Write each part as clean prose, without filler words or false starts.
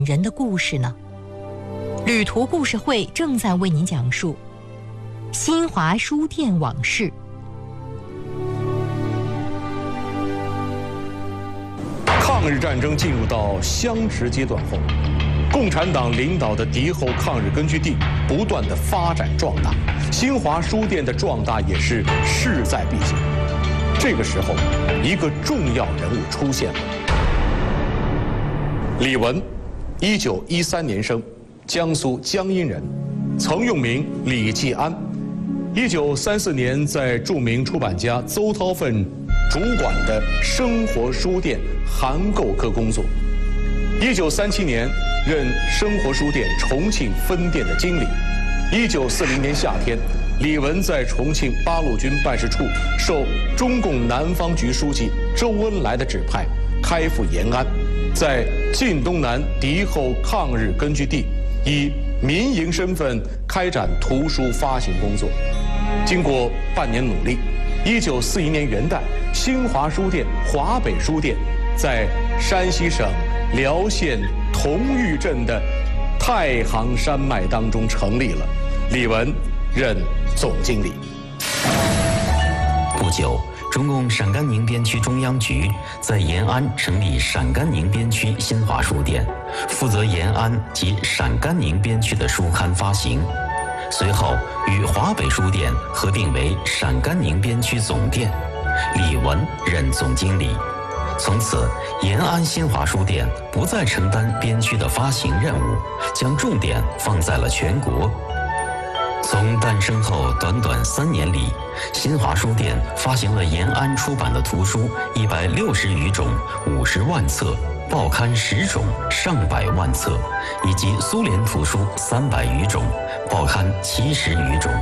人的故事呢？旅途故事会正在为您讲述新华书店往事。 抗日战争进入到相持阶段后，共产党领导的敌后抗日根据地不断的发展壮大，新华书店的壮大也是势在必行。这个时候，一个重要人物出现了。李文，1913年生，江苏江阴人，曾用名李继安。1934年在著名出版家邹韬奋主管的生活书店函购科工作。1937年任生活书店重庆分店的经理。1940年夏天，李文在重庆八路军办事处受中共南方局书记周恩来的指派，开赴延安，在晋东南敌后抗日根据地以民营身份开展图书发行工作。经过半年努力，1941年元旦，新华书店华北书店在山西省辽县同峪镇的太行山脉当中成立了，李文任总经理。 不久，中共陕甘宁边区中央局在延安成立陕甘宁边区新华书店，负责延安及陕甘宁边区的书刊发行。随后与华北书店合并为陕甘宁边区总店，李文任总经理。从此，延安新华书店不再承担边区的发行任务，将重点放在了全国。从诞生后短短3年里，新华书店发行了延安出版的图书160余种，50万册，报刊10种，上百万册，以及苏联图书300余种，报刊70余种。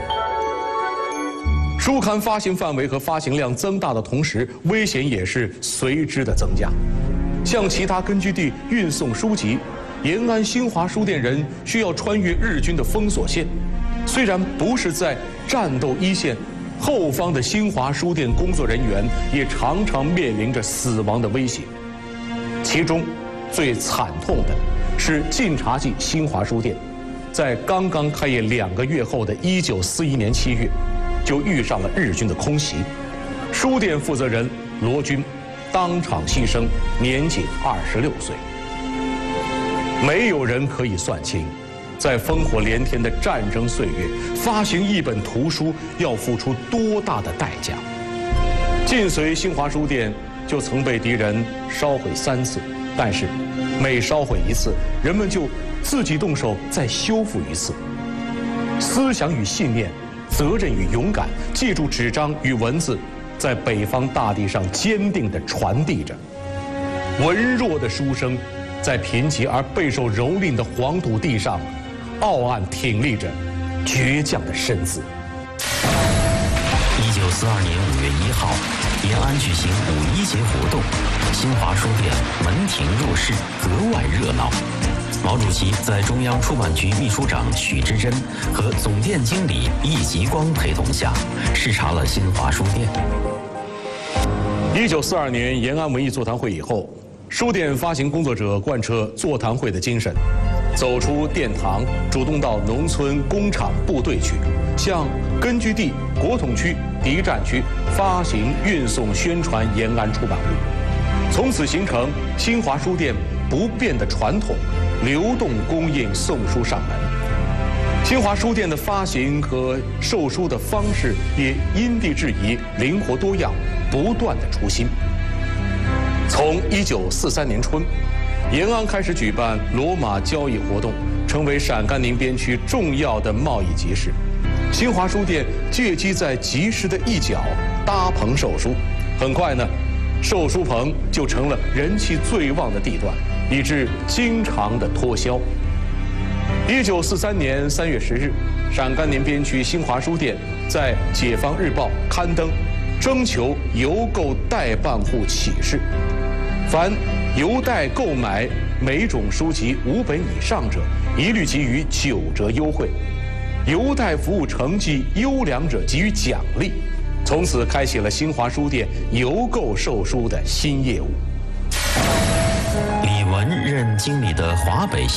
书刊发行范围和发行量增大的同时，危险也是随之的增加。向其他根据地运送书籍，延安新华书店人需要穿越日军的封锁线。虽然不是在战斗一线，后方的新华书店工作人员也常常面临着死亡的威胁。其中最惨痛的是晋察冀新华书店，在刚刚开业2个月后的1941年7月，就遇上了日军的空袭，书店负责人罗军当场牺牲，年仅26岁。没有人可以算清，在烽火连天的战争岁月，发行一本图书要付出多大的代价。晋绥新华书店就曾被敌人烧毁3次，但是每烧毁1次，人们就自己动手再修复1次。思想与信念，责任与勇敢，记住纸张与文字，在北方大地上坚定地传递着。文弱的书生，在贫瘠而备受蹂躏的黄土地上，傲岸挺立着倔强的身姿。 1942年5月1号，延安举行5·1节活动，新华书店门庭若市，格外热闹。毛主席在中央出版局秘书长许之珍和总店经理易吉光陪同下，视察了新华书店。 1942年延安文艺座谈会以后，书店发行工作者贯彻座谈会的精神，走出殿堂，主动到农村、工厂、部队去，向根据地、国统区、敌占区发行、运送、宣传延安出版物，从此形成新华书店不变的传统，流动供应送书上门。新华书店的发行和售书的方式也因地制宜，灵活多样，不断的出新。从1943年春，延安开始举办骡马交易活动，成为陕甘宁边区重要的贸易集市。新华书店借机在集市的一角搭棚售书，很快呢，售书棚就成了人气最旺的地段，以致经常的脱销。1943年3月10日，陕甘宁边区新华书店在《解放日报》刊登征求邮购代办户启事，凡邮代购买每种书籍5本以上者，一律给予9折优惠；邮代服务成绩优良者给予奖励。从此开启了新华书店邮购售书的新业务。 李文任经理的华北